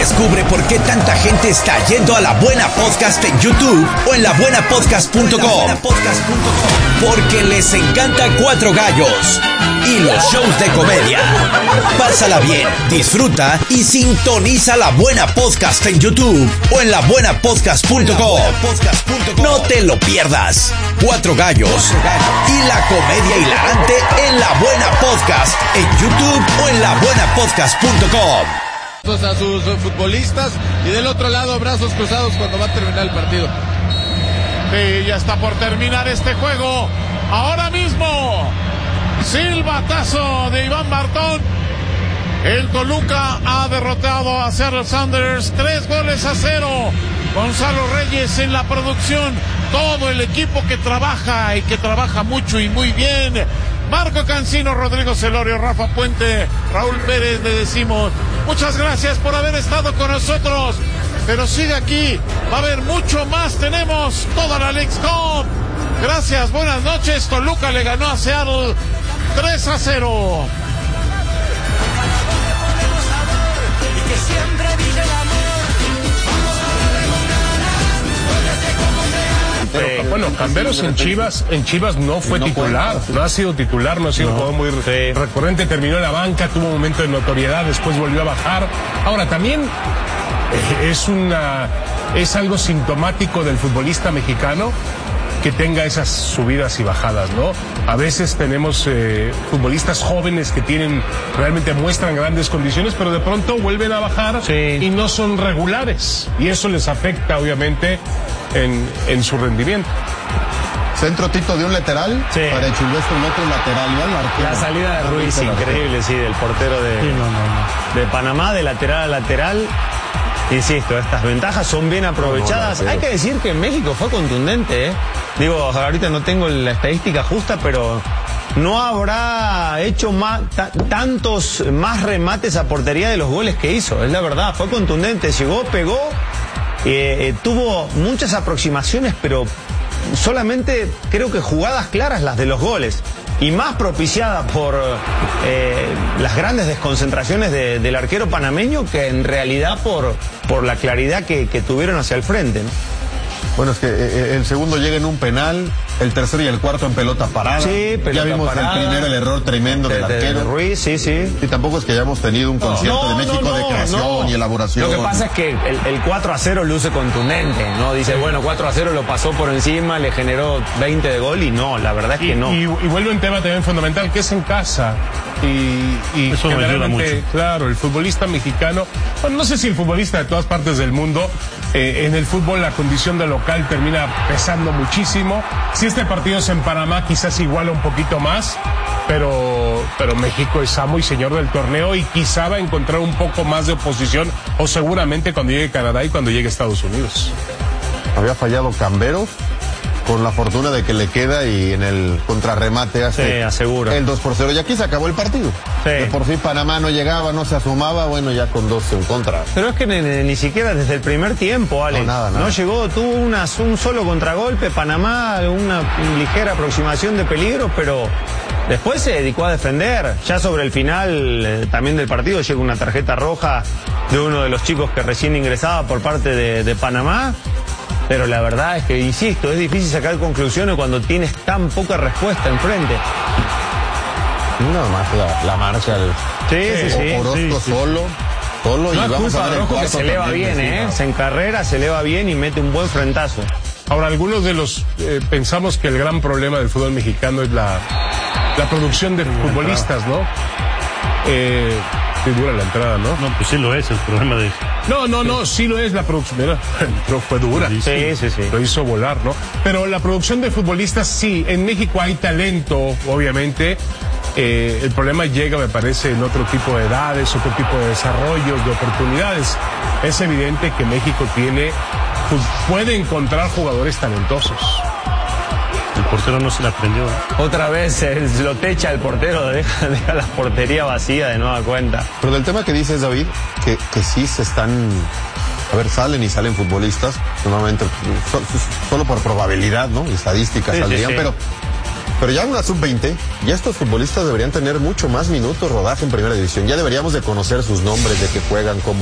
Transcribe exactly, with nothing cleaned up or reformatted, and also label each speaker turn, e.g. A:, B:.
A: Descubre por qué tanta gente está yendo a La Buena Podcast en YouTube o en la buena podcast punto com. Porque les encanta Cuatro Gallos y los shows de comedia. Pásala bien, disfruta y sintoniza La Buena Podcast en YouTube o en la buena podcast punto com. No te lo pierdas. Cuatro Gallos y la comedia hilarante en La Buena Podcast en YouTube o en la buena podcast punto com.
B: A sus futbolistas y del otro lado brazos cruzados cuando va a terminar el partido.
C: Sí, ya está por terminar este juego. Ahora mismo, silbatazo de Iván Martón. El Toluca ha derrotado a Seattle Sounders tres goles a cero. Gonzalo Reyes en la producción. Todo el equipo que trabaja y que trabaja mucho y muy bien. Marco Cancino, Rodrigo Celorio, Rafa Puente, Raúl Pérez, le decimos muchas gracias por haber estado con nosotros. Pero sigue aquí, va a haber mucho más. Tenemos toda la Leagues Cup. Gracias, buenas noches. Toluca le ganó a Seattle tres a cero.
D: Pero, bueno, Camberos en Chivas, en Chivas no fue no titular, fue. no ha sido titular, no ha sido no. jugador muy sí. recurrente, terminó en la banca, tuvo un momento de notoriedad, después volvió a bajar. Ahora también eh, es una es algo sintomático del futbolista mexicano que tenga esas subidas y bajadas, ¿no? A veces tenemos eh, futbolistas jóvenes que tienen, realmente muestran grandes condiciones, pero de pronto vuelven a bajar sí. y no son regulares. Y eso les afecta, obviamente, en, en su rendimiento.
E: Centro Tito de un lateral, sí. para Chulvestre un otro lateral. ¿no?
F: La salida de Ruiz, increíble, sí, del portero de, sí, no, no, no. de Panamá, de lateral a lateral. Insisto, estas ventajas son bien aprovechadas. No, no, no, Hay que decir que en México fue contundente, ¿eh? Digo, ahorita no tengo la estadística justa, pero no habrá hecho más, tantos más remates a portería de los goles que hizo. Es la verdad, fue contundente. Llegó, pegó, eh, eh, tuvo muchas aproximaciones, pero solamente creo que jugadas claras las de los goles. Y más propiciada por eh, las grandes desconcentraciones de, del arquero panameño que en realidad por, por la claridad que, que tuvieron hacia el frente, ¿no?
E: Bueno, es que eh, el segundo llega en un penal, el tercero y el cuarto en pelota parada.
F: Sí, pelota
E: ya vimos
F: parada.
E: el primero, el error tremendo
F: de,
E: del
F: de,
E: arquero.
F: De Ruiz, sí, sí.
E: Y tampoco es que hayamos tenido un concierto
F: no,
E: de México
F: no, no,
E: de creación
F: no.
E: y elaboración.
F: Lo que pasa es que el, el cuatro a cero luce contundente, ¿no? Dice, bueno, cuatro a cero lo pasó por encima, le generó veinte de gol y no, la verdad es
D: y,
F: que no.
D: Y, y vuelve un tema también fundamental, que es en casa. Y, y
G: eso me ayuda mucho.
D: Claro, el futbolista mexicano, bueno, no sé si el futbolista de todas partes del mundo, eh, en el fútbol la condición de local termina pesando muchísimo. Si este partido es en Panamá, quizás iguala un poquito más, pero, pero México es amo y señor del torneo y quizá va a encontrar un poco más de oposición, o seguramente cuando llegue Canadá y cuando llegue Estados Unidos.
E: Había fallado Camberos, con la fortuna de que le queda y en el contrarremate hace
F: sí, asegura.
E: el dos por cero. Y aquí se acabó el partido.
F: Sí.
E: De por fin Panamá no llegaba, no se asomaba, bueno, ya con dos en contra.
F: Pero es que ni, ni siquiera desde el primer tiempo, Alex.
E: No, nada, nada.
F: No llegó, tuvo una, un solo contragolpe, Panamá, una ligera aproximación de peligro, pero después se dedicó a defender. Ya sobre el final eh, también del partido llega una tarjeta roja de uno de los chicos que recién ingresaba por parte de, de Panamá. Pero la verdad es que, insisto, es difícil sacar conclusiones cuando tienes tan poca respuesta enfrente.
E: Nada más la, la marcha. El,
F: sí, sí, sí.
E: Orozco
F: sí, sí.
E: solo, solo
F: no
E: y vamos a ver el
F: que se eleva bien, ¿eh? Se encarrera, se eleva bien y mete un buen frentazo.
D: Ahora, algunos de los eh, pensamos que el gran problema del fútbol mexicano es la, la producción de futbolistas, ¿no? Eh... Sí, dura la entrada, ¿no?
G: No, pues sí lo es, el problema de...
D: No, no, no, sí lo es la producción. Mira, pero fue dura.
F: Sí, sí, sí.
D: Lo hizo volar, ¿no? Pero la producción de futbolistas, sí, en México hay talento, obviamente. Eh, el problema llega, me parece, en otro tipo de edades, otro tipo de desarrollos, de oportunidades. Es evidente que México tiene, pues, puede encontrar jugadores talentosos.
G: El portero no se la prendió.
F: Otra vez eh, lo techa el portero, deja, deja la portería vacía de nueva cuenta.
E: Pero del tema que dices, David, que, que sí se están... A ver, salen y salen futbolistas, normalmente so, solo por probabilidad, ¿no? Estadísticas
F: sí,
E: saldrían,
F: sí, sí.
E: pero... Pero ya una sub veinte, ya estos futbolistas deberían tener mucho más minutos rodaje en primera división. Ya deberíamos de conocer sus nombres, de que juegan, cómo